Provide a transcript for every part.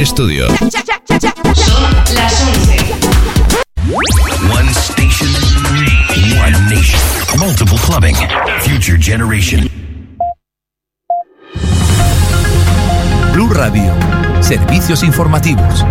Beat Studio. Son las 11. One station, one nation. Multiple clubbing. Future generation. Blue Radio. Servicios informativos.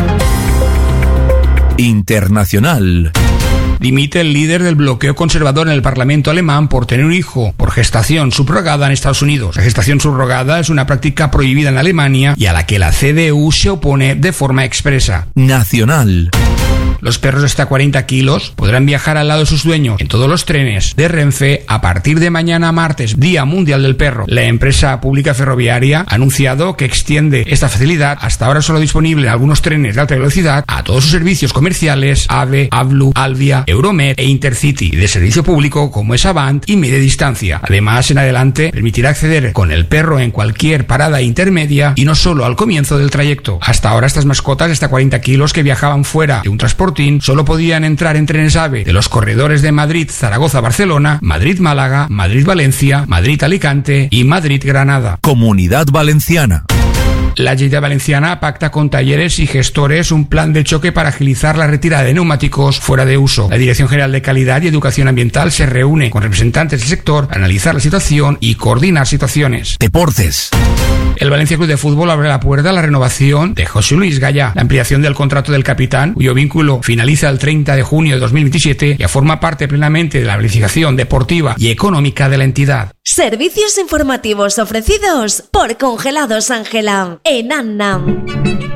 Internacional. Dimite el líder del bloqueo conservador en el Parlamento alemán por tener un hijo por gestación subrogada en Estados Unidos. La gestación subrogada es una práctica prohibida en Alemania y a la que la CDU se opone de forma expresa. Nacional. Los perros de hasta 40 kilos podrán viajar al lado de sus dueños en todos los trenes de Renfe a partir de mañana martes, Día Mundial del Perro. La empresa pública ferroviaria ha anunciado que extiende esta facilidad, hasta ahora solo disponible en algunos trenes de alta velocidad, a todos sus servicios comerciales AVE, Avlu, Alvia, Euromed e Intercity, y de servicio público como es Avant y Media Distancia. Además, en adelante permitirá acceder con el perro en cualquier parada intermedia y no solo al comienzo del trayecto. Hasta ahora estas mascotas de hasta 40 kilos que viajaban fuera de un transporte solo podían entrar en trenes AVE de los corredores de Madrid, Zaragoza, Barcelona, Madrid, Málaga, Madrid, Valencia, Madrid, Alicante y Madrid, Granada. Comunidad Valenciana. La Generalitat Valenciana pacta con talleres y gestores un plan de choque para agilizar la retirada de neumáticos fuera de uso. La Dirección General de Calidad y Educación Ambiental se reúne con representantes del sector para analizar la situación y coordinar situaciones. Deportes. El Valencia Club de Fútbol abre la puerta a la renovación de José Luis Gaya. La ampliación del contrato del capitán, cuyo vínculo finaliza el 30 de junio de 2027, ya forma parte plenamente de la planificación deportiva y económica de la entidad. Servicios informativos ofrecidos por Congelados Ángela en Annam.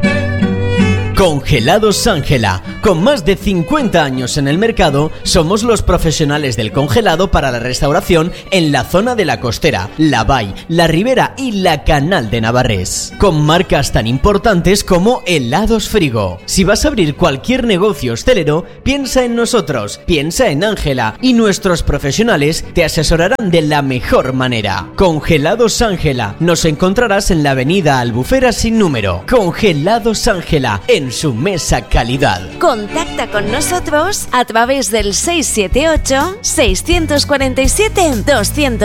Congelados Ángela. Con más de 50 años en el mercado, somos los profesionales del congelado para la restauración en la zona de la Costera, la Vall, la Ribera y la Canal de Navarrés. Con marcas tan importantes como Helados Frigo. Si vas a abrir cualquier negocio hostelero, piensa en nosotros, piensa en Ángela y nuestros profesionales te asesorarán de la mejor manera. Congelados Ángela. Nos encontrarás en la avenida Albufera sin número. Congelados Ángela, en su mesa calidad. Contacta con nosotros a través del 678 647 200.